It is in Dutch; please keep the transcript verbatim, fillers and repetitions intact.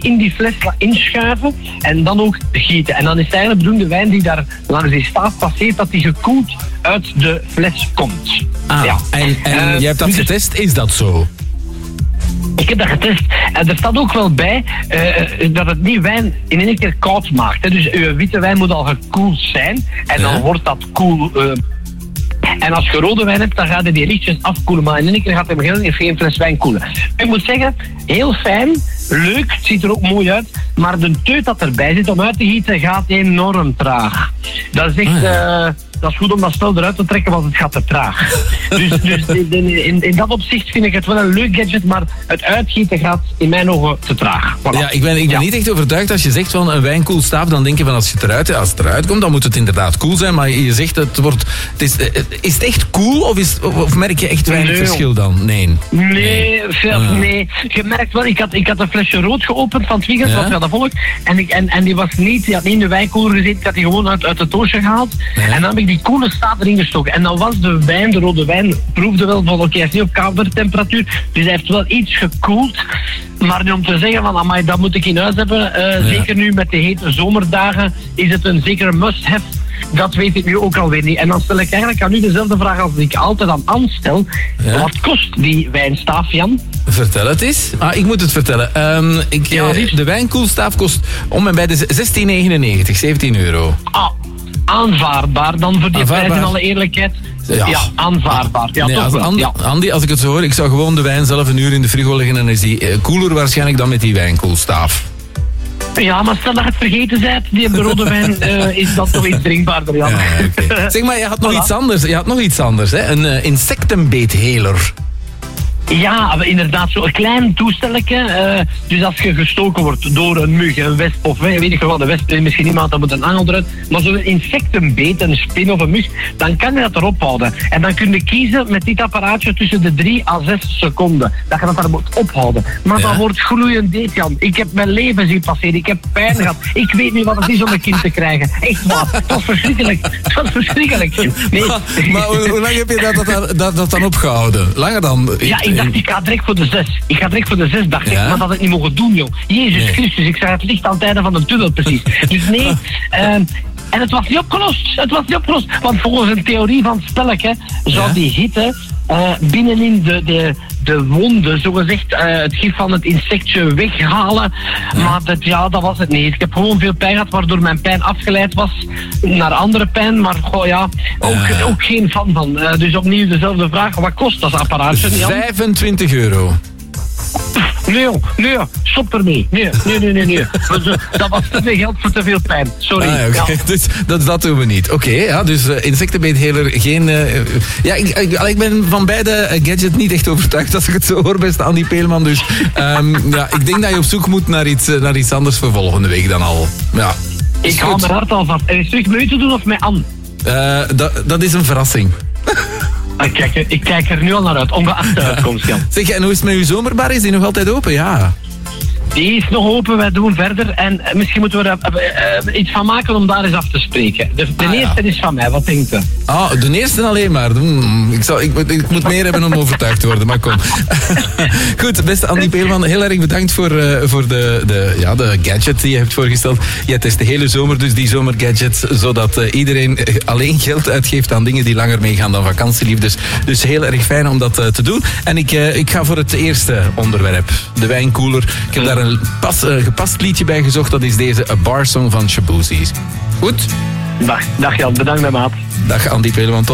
in die fles inschuiven en dan ook gieten. En dan is het eigenlijk bedoeld de wijn die daar langs die staaf passeert, dat die gekoeld uit de fles komt. Ah, ja. en, en uh, jij hebt dat dus getest, is dat zo? Ik heb dat getest. En er staat ook wel bij uh, dat het niet wijn in één keer koud maakt. Hè. Dus uw witte wijn moet al gekoeld zijn en dan ja. wordt dat koel... Uh, En als je rode wijn hebt, dan gaat hij die lichtjes afkoelen. Maar in één keer gaat hij geen, geen fles wijn koelen. Ik moet zeggen, heel fijn, leuk, het ziet er ook mooi uit. Maar de teut dat erbij zit om uit te gieten, gaat enorm traag. Dat is echt... Uh, dat is goed om dat snel eruit te trekken, want het gaat te traag. Dus, dus in, in, in dat opzicht vind ik het wel een leuk gadget, maar het uitgieten gaat in mijn ogen te traag. Voilà. Ja, ik ben, ik ben ja. niet echt overtuigd als je zegt van een wijnkoelstaaf, dan denk je van als, je het eruit, als het eruit komt, dan moet het inderdaad koel zijn, maar je zegt het wordt... Het is, is het echt koel of, is, of merk je echt weinig nee, verschil dan? Nee. Nee, nee. Veel, uh. nee. Je merkt wel, ik had, ik had een flesje rood geopend van het weekend, ja? wat dat volk, en, ik, en, en die was niet, die had niet in de wijnkoeler gezeten, ik had die gewoon uit, uit het doosje gehaald, ja? En dan heb ik die koele staaf erin gestoken. En dan was de wijn, de rode wijn, proefde wel van oké, okay, hij is niet op kamertemperatuur, dus hij heeft wel iets gekoeld. Maar nu om te zeggen van, amai, dat moet ik in huis hebben, uh, ja. zeker nu met de hete zomerdagen, is het een zekere must-have. Dat weet ik nu ook alweer niet. En dan stel ik eigenlijk aan u dezelfde vraag als ik altijd aan Anne stel. Ja? Wat kost die wijnstaaf, Jan? Vertel het eens. Ah, ik moet het vertellen. Um, ik, ja, uh, de wijnkoelstaaf kost om en bij de zestien negenennegentig, zeventien euro. Ah, aanvaardbaar dan voor die aanvaardbaar. Prijs in alle eerlijkheid. Ja, ja aanvaardbaar. Ja, nee, toch als wel. Andy, Ja. Andy, als ik het zo hoor, ik zou gewoon de wijn zelf een uur in de frigo leggen en dan is die uh, koeler waarschijnlijk dan met die wijnkoelstaaf. Ja, maar stel dat je het vergeten bent, die rode wijn, uh, is dat toch iets drinkbaarder, Jan. Ja, okay. Zeg maar, je had nog voilà. iets anders. Je had nog iets anders, hè? Een uh, insectenbeetheler. Ja, inderdaad, zo'n klein toestelletje. Uh, dus als je gestoken wordt door een mug, een wesp of weet ik wel, de wesp is misschien iemand, dan moet een angel eruit. Maar zo'n insectenbeet, een spin of een mug, dan kan je dat erop houden. En dan kun je kiezen met dit apparaatje tussen de drie à zes seconden. Dat je dat daar moet ophouden. Maar ja. dat wordt gloeiend heet, Jan. Ik heb mijn leven zien passeren, ik heb pijn gehad. Ik weet niet wat het is om een kind te krijgen. Echt waar, dat was verschrikkelijk. Dat was verschrikkelijk. Nee. Maar, maar hoe, hoe lang heb je dat, dat, dat, dat dan opgehouden? Langer dan? Ja, ik dacht, ik ga direct voor de zes. Ik ga direct voor de zes, dacht ja? ik. Maar dat had ik niet mogen doen, joh. Jezus nee. Christus, ik zag het licht aan het einde van de tunnel, precies. Dus nee, uh, en het was niet opgelost. Het was niet opgelost. Want volgens een theorie van het spelletje zou ja? die hitte uh, binnenin de, de, de wonden, zogezegd, uh, het gif van het insectje weghalen. Ja. Maar dat, ja, dat was het niet. Ik heb gewoon veel pijn gehad, waardoor mijn pijn afgeleid was naar andere pijn. Maar goh, ja, ook, ja. ook geen fan van. Uh, dus opnieuw dezelfde vraag. Wat kost dat apparaatje? vijfentwintig euro. Nee, nee, stop ermee. Nee, nee, nee, nee, nee. Dat was te veel geld voor te veel pijn. Sorry. Ah, okay. ja. Dus dat, dat doen we niet. Oké, okay, ja, dus uh, insectenbeetheler, geen... Uh, ja, ik, ik, ik ben van beide gadgets niet echt overtuigd als ik het zo hoor, beste Andy Peelman. Dus um, ja, ik denk dat je op zoek moet naar iets, uh, naar iets anders voor volgende week dan al. Ja. Ik hou mijn hart al vast. En is het terug met u te doen of met Anne? Uh, dat, dat is een verrassing. Ik kijk, er, ik kijk er nu al naar uit, ongeacht de uitkomst, Jan. Zeg, en hoe is het met uw zomerbar? Is die nog altijd open? Ja. Die is nog open, wij doen verder. En misschien moeten we er uh, uh, iets van maken om daar eens af te spreken. De, de ah, eerste ja. is van mij, wat denkt u? Ah, de eerste alleen maar. Hmm, ik, zal, ik, ik moet meer hebben om overtuigd te worden, maar kom. Goed, beste Andy Peelman, heel erg bedankt voor, uh, voor de, de, ja, de gadget die je hebt voorgesteld. Jij test de hele zomer dus die zomergadgets, zodat uh, iedereen alleen geld uitgeeft aan dingen die langer meegaan dan vakantieliefdes. Dus heel erg fijn om dat uh, te doen. En ik, uh, ik ga voor het eerste onderwerp, de wijnkoeler. Ik heb daar een pas, uh, gepast liedje bij gezocht. Dat is deze A Bar Song van Shaboozys. Goed? Dag, dag Jan, bedankt mijn maat. Dag Andy Peelman.